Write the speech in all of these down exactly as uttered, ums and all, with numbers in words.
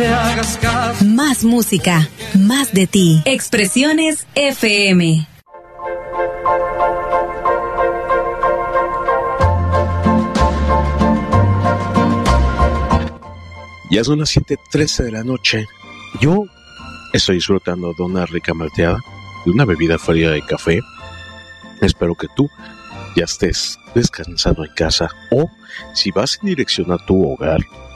le hagas caso. Más música, más de ti. Expresiones F M. Ya son las siete trece de la noche. Yo estoy disfrutando de una rica malteada, de una bebida fría de café. Espero que tú ya estés descansando en casa, o si vas en dirección a tu hogar,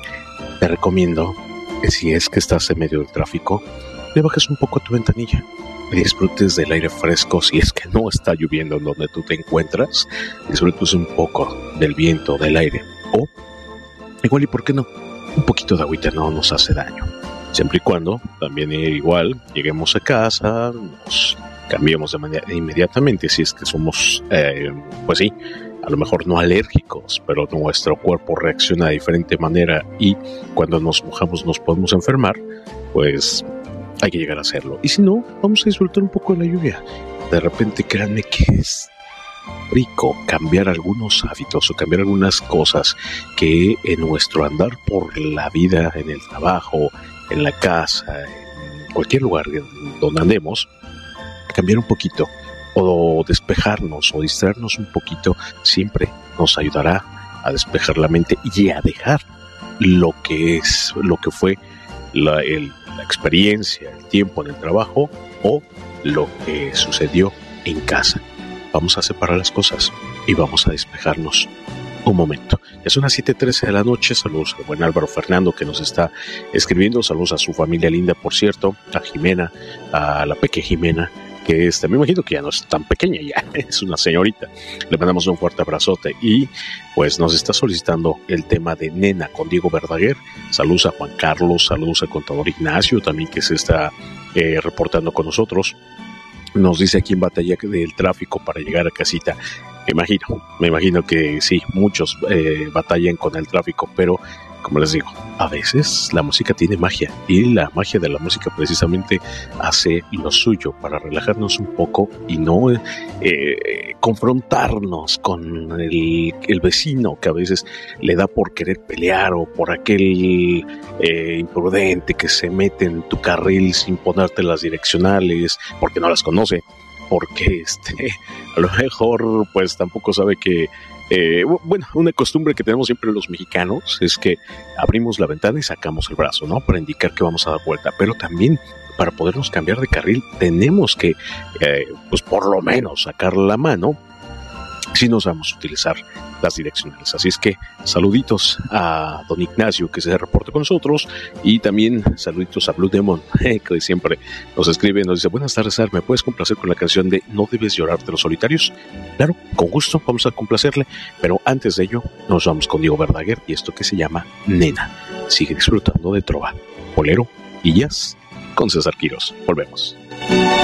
te recomiendo que si es que estás en medio del tráfico, le bajes un poco a tu ventanilla y disfrutes del aire fresco. Si es que no está lloviendo en donde tú te encuentras, disfrutes un poco del viento, del aire, o igual, y por qué no, un poquito de agüita no nos hace daño, siempre y cuando también igual lleguemos a casa, nos cambiemos de manera inmediatamente, si es que somos, eh, pues sí, a lo mejor no alérgicos, pero nuestro cuerpo reacciona de diferente manera y cuando nos mojamos nos podemos enfermar, pues hay que llegar a hacerlo. Y si no, vamos a disfrutar un poco de la lluvia. De repente, créanme que es rico cambiar algunos hábitos o cambiar algunas cosas que en nuestro andar por la vida, en el trabajo, en la casa, en cualquier lugar donde andemos, cambiar un poquito o despejarnos o distraernos un poquito siempre nos ayudará a despejar la mente y a dejar lo que es, lo que fue la, el, la experiencia, el tiempo en el trabajo o lo que sucedió en casa. Vamos a separar las cosas y vamos a despejarnos un momento. Ya son las siete trece de la noche. Saludos al buen Álvaro Fernando que nos está escribiendo. Saludos a su familia linda, por cierto, a Jimena, a la peque Jimena, que este, me imagino que ya no es tan pequeña, ya es una señorita. Le mandamos un fuerte abrazote y pues nos está solicitando el tema de Nena con Diego Verdaguer. Saludos a Juan Carlos, saludos al contador Ignacio también, que se está eh, reportando con nosotros. Nos dice aquí en batalla del tráfico para llegar a casita. Me imagino, me imagino que sí, muchos eh, batallan con el tráfico, pero como les digo, a veces la música tiene magia y la magia de la música precisamente hace lo suyo para relajarnos un poco y no eh, confrontarnos con el, el vecino que a veces le da por querer pelear o por aquel eh, imprudente que se mete en tu carril sin ponerte las direccionales porque no las conoce, porque este a lo mejor pues tampoco sabe que Eh, bueno, una costumbre que tenemos siempre los mexicanos es que abrimos la ventana y sacamos el brazo, ¿no? Para indicar que vamos a dar vuelta, pero también para podernos cambiar de carril tenemos que, eh, pues por lo menos sacar la mano si nos vamos a utilizar las direccionales. Así es que saluditos a don Ignacio que se reporta con nosotros y también saluditos a Blue Demon eh, que siempre nos escribe, nos dice: buenas tardes, Ar, ¿me puedes complacer con la canción de No debes llorar de Los Solitarios? Claro, con gusto, vamos a complacerle, pero antes de ello nos vamos con Diego Verdaguer y esto que se llama Nena. Sigue disfrutando de trova, bolero y jazz con César Quirós. Volvemos.